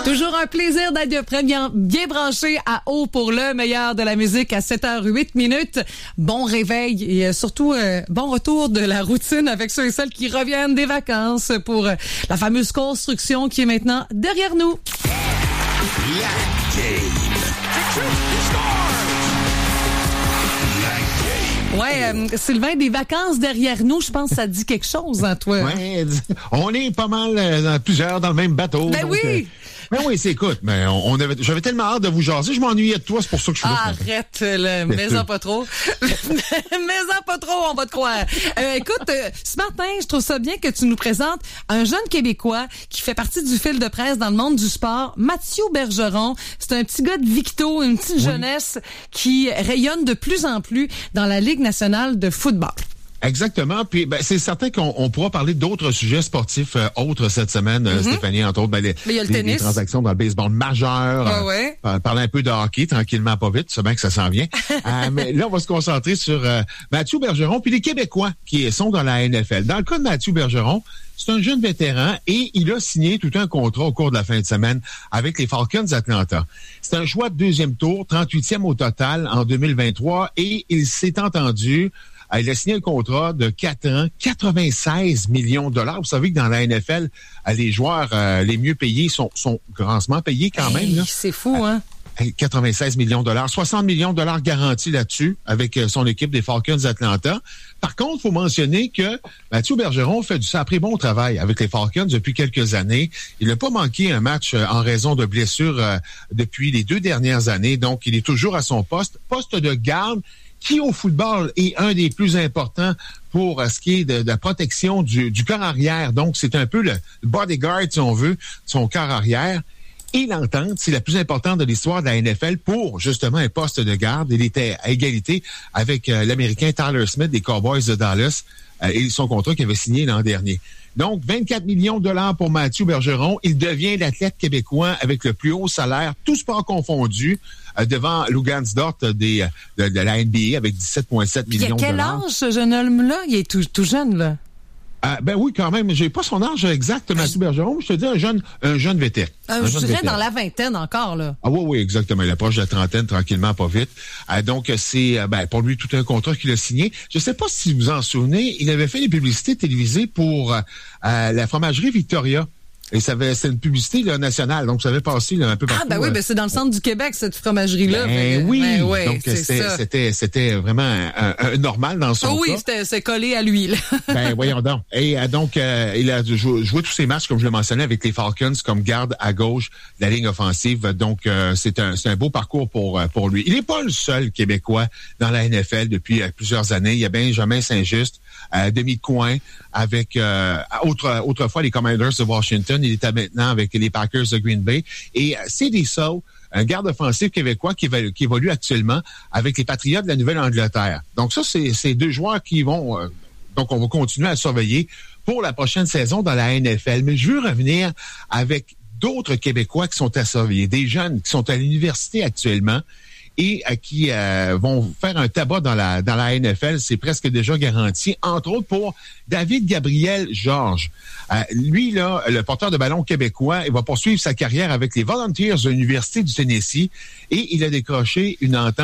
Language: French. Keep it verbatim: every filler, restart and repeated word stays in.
Toujours un plaisir d'être bien, bien branché à haut pour le meilleur de la musique à sept heures huit minutes. Bon réveil et surtout euh, bon retour de la routine avec ceux et celles qui reviennent des vacances pour euh, la fameuse construction qui est maintenant derrière nous. La game. Ouais, euh, Sylvain, des vacances derrière nous, je pense que ça dit quelque chose, hein, toi. Ouais, on est pas mal euh, plusieurs dans le même bateau. Ben donc, oui! Euh, ben oui, c'est écoute, mais on, on avait, j'avais tellement hâte de vous jaser, je m'ennuyais de toi, c'est pour ça que je suis ah, là. Arrête, le, mais-en pas trop. mais-en pas trop, on va te croire. Euh, écoute, euh, ce matin, je trouve ça bien que tu nous présentes un jeune Québécois qui fait partie du fil de presse dans le monde du sport, Mathieu Bergeron. C'est un petit gars de Victo, une petite oui. jeunesse qui rayonne de plus en plus dans la Ligue nationale de football. Exactement. Puis ben, c'est certain qu'on on pourra parler d'autres sujets sportifs euh, autres cette semaine, mm-hmm. Stéphanie, entre autres, ben, les, Mais il y a le les, tennis. les transactions dans le baseball majeur. Ah ouais. euh, parler un peu de hockey, tranquillement, pas vite. C'est bien que ça s'en vient. euh, mais là, on va se concentrer sur euh, Mathieu Bergeron puis les Québécois qui sont dans la N F L. Dans le cas de Mathieu Bergeron, c'est un jeune vétéran et il a signé tout un contrat au cours de la fin de semaine avec les Falcons d'Atlanta. C'est un choix de deuxième tour, trente-huitième au total en deux mille vingt-trois et il s'est entendu. Il a signé un contrat de quatre ans, quatre-vingt-seize millions de dollars. Vous savez que dans la N F L, les joueurs euh, les mieux payés sont, sont grassement payés quand même. Hey, là. C'est fou, hein? quatre-vingt-seize millions de dollars, soixante millions de dollars garantis là-dessus avec son équipe des Falcons d'Atlanta. Par contre, il faut mentionner que Mathieu Bergeron fait du sacré bon travail avec les Falcons depuis quelques années. Il n'a pas manqué un match en raison de blessures euh, depuis les deux dernières années. Donc, il est toujours à son poste, poste de garde, qui au football est un des plus importants pour ce qui est de, de la protection du, du corps arrière. Donc, c'est un peu le bodyguard, si on veut, de son corps arrière. Et l'entente, c'est la plus importante de l'histoire de la N F L pour, justement, un poste de garde. Il était à égalité avec euh, l'Américain Tyler Smith des Cowboys de Dallas euh, et son contrat qu'il avait signé l'an dernier. Donc, vingt-quatre millions de dollars pour Mathieu Bergeron. Il devient l'athlète québécois avec le plus haut salaire, tout sport confondu, euh, devant Lugansdort des, de, de la N B A avec dix-sept virgule sept millions de dollars. Il a quel âge, ce jeune homme-là? Il est tout, tout jeune, là. Euh, ben oui, quand même. J'ai pas son âge exact, Mathieu Bergeron. Je te dis un jeune, un jeune vétéran. Euh, un je jeune dirais vétéran. dans la vingtaine encore, là. Ah oui, oui, exactement. Il approche de la trentaine, tranquillement, pas vite. Euh, donc, c'est ben, pour lui tout un contrat qu'il a signé. Je sais pas si vous vous en souvenez, il avait fait des publicités télévisées pour euh, la fromagerie Victoria. Et ça avait, c'est une publicité là, nationale, donc ça avait passé là, un peu partout. Ah ben oui, euh, ben c'est dans le centre du Québec cette fromagerie-là. Ben mais, oui, ben ouais, donc c'est c'était, ça. c'était c'était vraiment un, un normal dans son oh oui, cas. c'était c'est collé à lui. Là. Ben voyons donc. Et euh, donc euh, il a joué, joué tous ses matchs comme je le mentionnais avec les Falcons comme garde à gauche de la ligne offensive. Donc euh, c'est un c'est un beau parcours pour pour lui. Il n'est pas le seul Québécois dans la N F L depuis euh, plusieurs années. Il y a Benjamin Saint-Just, euh, demi de coin avec euh, autre, autrefois les Commanders de Washington. Il était maintenant avec les Packers de Green Bay. Et euh, C D Saul, un garde offensif québécois qui évolue, qui évolue actuellement avec les Patriots de la Nouvelle-Angleterre. Donc ça, c'est, c'est deux joueurs qui vont... Euh, donc on va continuer à surveiller pour la prochaine saison dans la N F L. Mais je veux revenir avec d'autres Québécois qui sont à surveiller, des jeunes qui sont à l'université actuellement et à qui euh, vont faire un tabac dans la dans la N F L, c'est presque déjà garanti. Entre autres pour David Gabriel Georges. Euh, lui, là, le porteur de ballon québécois, il va poursuivre sa carrière avec les Volunteers de l'Université du Tennessee et il a décroché une entente